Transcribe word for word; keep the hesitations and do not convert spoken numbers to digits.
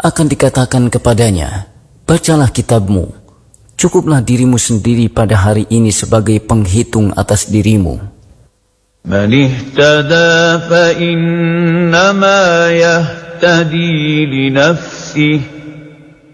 akan dikatakan kepadanya, bacalah kitabmu, cukuplah dirimu sendiri pada hari ini sebagai penghitung atas dirimu. Man ihtada fa innama yahtadi li nafsihi